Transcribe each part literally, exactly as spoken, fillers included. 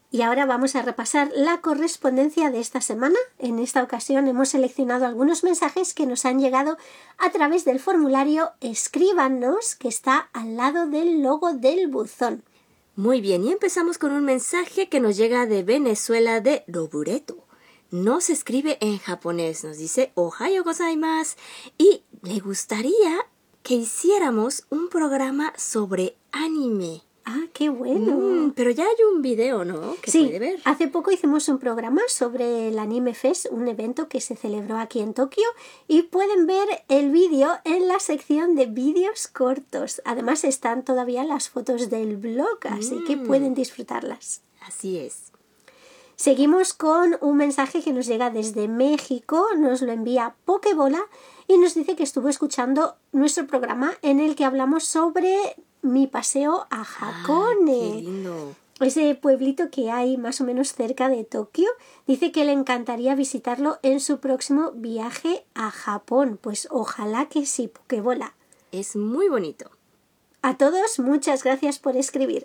Y ahora vamos a repasar la correspondencia de esta semana. En esta ocasión hemos seleccionado algunos mensajes que nos han llegado a través del formulario Escríbanos, que está al lado del logo del buzón. Muy bien, y empezamos con un mensaje que nos llega de Venezuela de Robureto. Nos escribe en japonés, nos dice Ohayo gozaimasu y le gustaría que hiciéramos un programa sobre anime. Ah, qué bueno. Mm, pero ya hay un video, ¿no? Que sí, puede ver. Hace poco hicimos un programa sobre el Anime Fest, un evento que se celebró aquí en Tokio, y pueden ver el vídeo en la sección de vídeos cortos. Además están todavía las fotos del blog, así mm. que pueden disfrutarlas. Así es. Seguimos con un mensaje que nos llega desde México, nos lo envía Pokebola y nos dice que estuvo escuchando nuestro programa en el que hablamos sobre mi paseo a Hakone. Ah, qué lindo. Ese pueblito que hay más o menos cerca de Tokio. Dice que le encantaría visitarlo en su próximo viaje a Japón. Pues ojalá que sí, Pokebola. Es muy bonito. A todos, muchas gracias por escribir.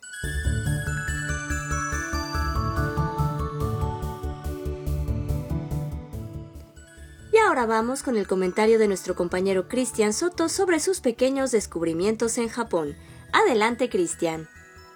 Y ahora vamos con el comentario de nuestro compañero Cristian Soto sobre sus pequeños descubrimientos en Japón. Adelante, Cristian.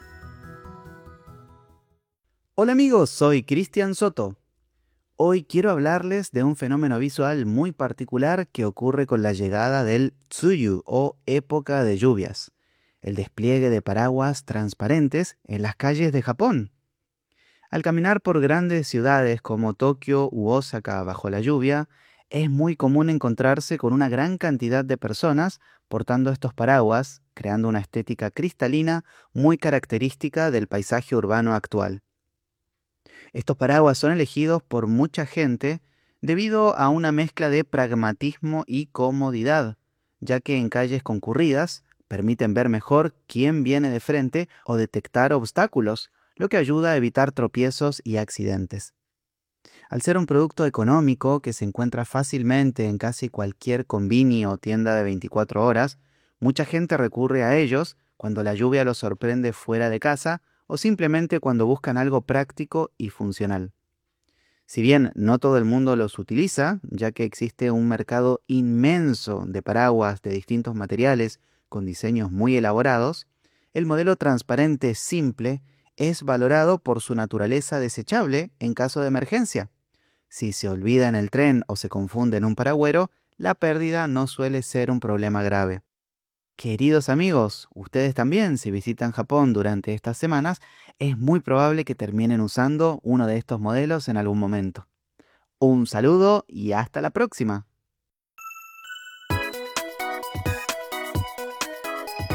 Hola amigos, soy Cristian Soto. Hoy quiero hablarles de un fenómeno visual muy particular que ocurre con la llegada del Tsuyu o época de lluvias, el despliegue de paraguas transparentes en las calles de Japón. Al caminar por grandes ciudades como Tokio u Osaka bajo la lluvia, es muy común encontrarse con una gran cantidad de personas portando estos paraguas, creando una estética cristalina muy característica del paisaje urbano actual. Estos paraguas son elegidos por mucha gente debido a una mezcla de pragmatismo y comodidad, ya que en calles concurridas permiten ver mejor quién viene de frente o detectar obstáculos, lo que ayuda a evitar tropiezos y accidentes. Al ser un producto económico que se encuentra fácilmente en casi cualquier convini o tienda de veinticuatro horas, mucha gente recurre a ellos cuando la lluvia los sorprende fuera de casa o simplemente cuando buscan algo práctico y funcional. Si bien no todo el mundo los utiliza, ya que existe un mercado inmenso de paraguas de distintos materiales con diseños muy elaborados, el modelo transparente simple es valorado por su naturaleza desechable en caso de emergencia. Si se olvida en el tren o se confunde en un paragüero, la pérdida no suele ser un problema grave. Queridos amigos, ustedes también, si visitan Japón durante estas semanas, es muy probable que terminen usando uno de estos modelos en algún momento. Un saludo y hasta la próxima.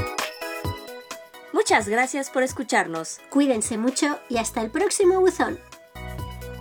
Muchas gracias por escucharnos. Cuídense mucho y hasta el próximo buzón.